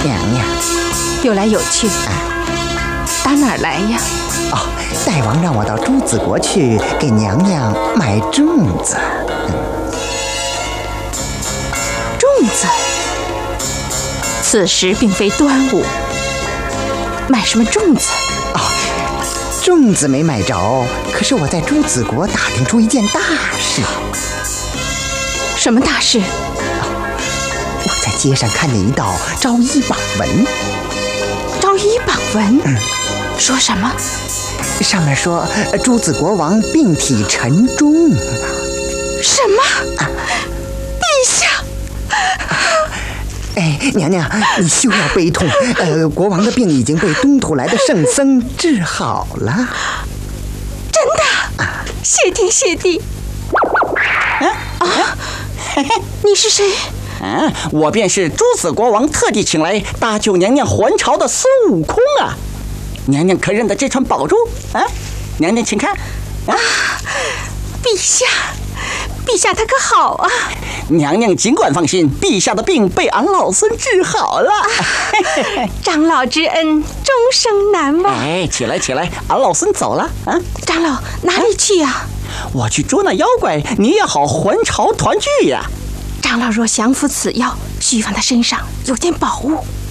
娘娘， 有来有去。打哪儿来呀？ 哦，大王让我到朱子国去给娘娘买粽子。 粽子？此时并非端午，买什么粽子？ 哦，粽子没买着，可是我在朱子国打听出一件大事。 什么大事？ 我在街上看见一道招医榜文。 招医榜文？说什么？ 上面说朱子国王病体沉重。 什么？陛下！ 哎，娘娘，你休要悲痛。国王的病已经被东土来的圣僧治好了。 真的？谢天谢地！你是谁？ 我便是朱子国王特地请来搭救娘娘还朝的孙悟空啊！娘娘可认得这串宝珠？娘娘请看。 陛下，陛下他可好啊？ 娘娘尽管放心，陛下的病被俺老孙治好了。 长老之恩，终生难忘。 哎，起来起来，俺老孙走了啊！ 长老哪里去呀？ 我去捉那妖怪，你也好还朝团聚呀。 长老若降服此妖，需放他身上有件宝物。